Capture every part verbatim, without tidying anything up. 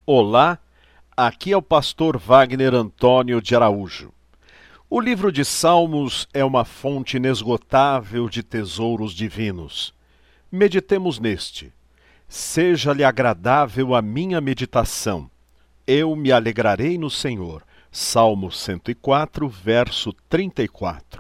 Olá, aqui é o pastor Wagner Antônio de Araújo. O livro de Salmos é uma fonte inesgotável de tesouros divinos. Meditemos neste. Seja-lhe agradável a minha meditação. Eu me alegrarei no Senhor. Salmo cento e quatro, verso trinta e quatro.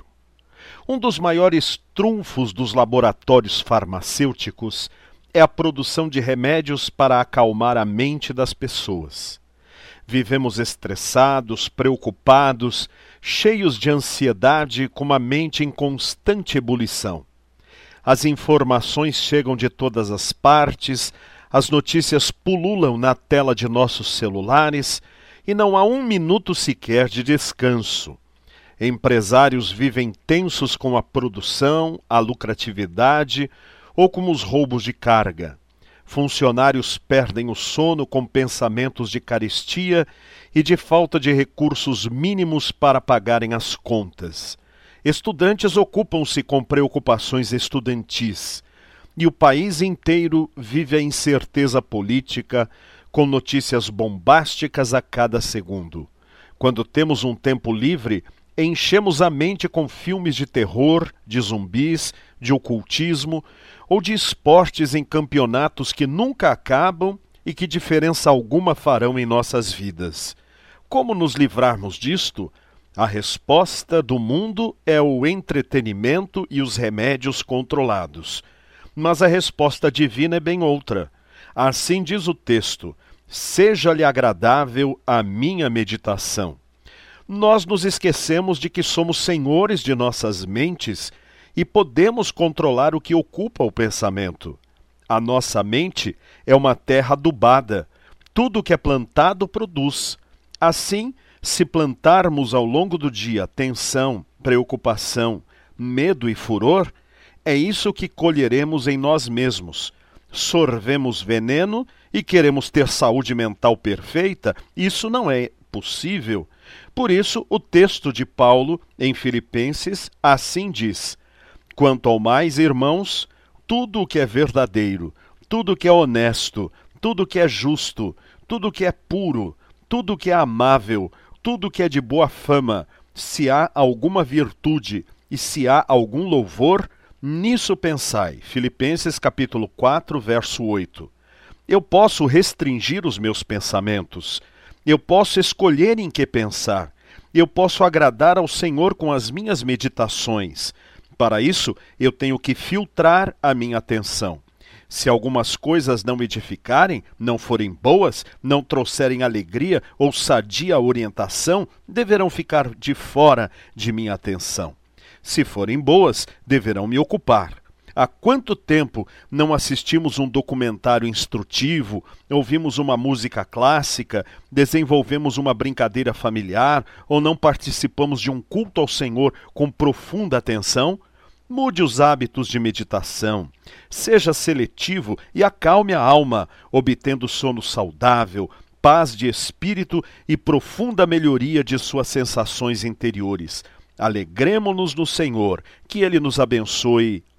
Um dos maiores trunfos dos laboratórios farmacêuticos é a produção de remédios para acalmar a mente das pessoas. Vivemos estressados, preocupados, cheios de ansiedade, com uma mente em constante ebulição. As informações chegam de todas as partes, as notícias pululam na tela de nossos celulares e não há um minuto sequer de descanso. Empresários vivem tensos com a produção, a lucratividade ou com os roubos de carga. Funcionários perdem o sono com pensamentos de carestia e de falta de recursos mínimos para pagarem as contas. Estudantes ocupam-se com preocupações estudantis. E o país inteiro vive a incerteza política, com notícias bombásticas a cada segundo. Quando temos um tempo livre, enchemos a mente com filmes de terror, de zumbis, de ocultismo ou de esportes em campeonatos que nunca acabam e que diferença alguma farão em nossas vidas. Como nos livrarmos disto? A resposta do mundo é o entretenimento e os remédios controlados. Mas a resposta divina é bem outra. Assim diz o texto: seja-lhe agradável a minha meditação. Nós nos esquecemos de que somos senhores de nossas mentes e podemos controlar o que ocupa o pensamento. A nossa mente é uma terra adubada. Tudo que é plantado produz. Assim, se plantarmos ao longo do dia tensão, preocupação, medo e furor, é isso que colheremos em nós mesmos. Sorvemos veneno e queremos ter saúde mental perfeita? Isso não é possível. Por isso, o texto de Paulo, em Filipenses, assim diz: quanto ao mais, irmãos, tudo o que é verdadeiro, tudo o que é honesto, tudo o que é justo, tudo o que é puro, tudo o que é amável, tudo o que é de boa fama, se há alguma virtude e se há algum louvor, nisso pensai. Filipenses capítulo quatro, verso oito. Eu posso restringir os meus pensamentos. Eu posso escolher em que pensar. Eu posso agradar ao Senhor com as minhas meditações. Para isso, eu tenho que filtrar a minha atenção. Se algumas coisas não edificarem, não forem boas, não trouxerem alegria ou sadia orientação, deverão ficar de fora de minha atenção. Se forem boas, deverão me ocupar. Há quanto tempo não assistimos um documentário instrutivo, ouvimos uma música clássica, desenvolvemos uma brincadeira familiar ou não participamos de um culto ao Senhor com profunda atenção? Mude os hábitos de meditação, seja seletivo e acalme a alma, obtendo sono saudável, paz de espírito e profunda melhoria de suas sensações interiores. Alegremo-nos no Senhor, que Ele nos abençoe.